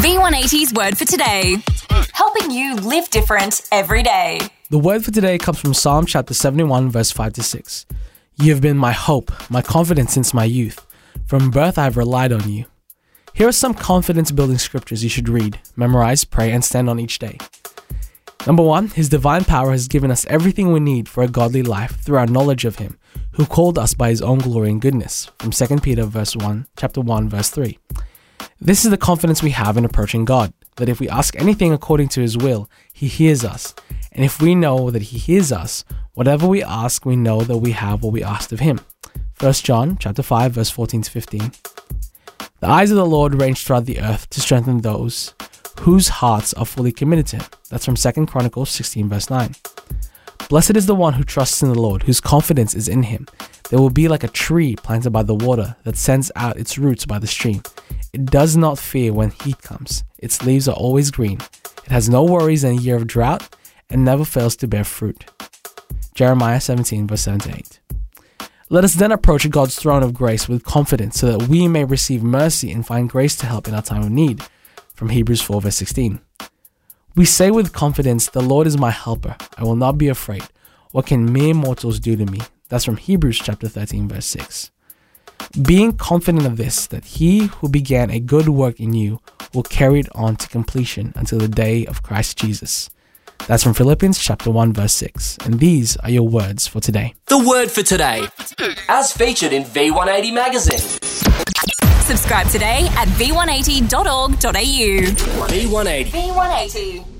V180's Word for Today, helping you live different every day. The word for today comes from Psalm chapter 71, verse 5-6. You have been my hope, my confidence since my youth. From birth I have relied on you. Here are some confidence-building scriptures you should read, memorize, pray, and stand on each day. Number 1, His divine power has given us everything we need for a godly life through our knowledge of Him, who called us by His own glory and goodness, from 2 Peter chapter 1, verse 3. This is the confidence we have in approaching God, that if we ask anything according to His will, He hears us. And if we know that He hears us, whatever we ask, we know that we have what we asked of Him. 1 John chapter 5, verse 14-15. The eyes of the Lord range throughout the earth to strengthen those whose hearts are fully committed to Him. That's from 2 Chronicles 16, verse 9. Blessed is the one who trusts in the Lord, whose confidence is in Him. They will be like a tree planted by the water that sends out its roots by the stream. It does not fear when heat comes. Its leaves are always green. It has no worries in a year of drought and never fails to bear fruit. Jeremiah 17, verse 7-8. Let us then approach God's throne of grace with confidence so that we may receive mercy and find grace to help in our time of need. From Hebrews 4, verse 16. We say with confidence, the Lord is my helper. I will not be afraid. What can mere mortals do to me? That's from Hebrews chapter 13, verse 6. Being confident of this, that He who began a good work in you will carry it on to completion until the day of Christ Jesus. That's from Philippians chapter 1, verse 6. And these are your words for today. The word for today, as featured in V180 magazine. Subscribe today at v180.org.au. V180. V180.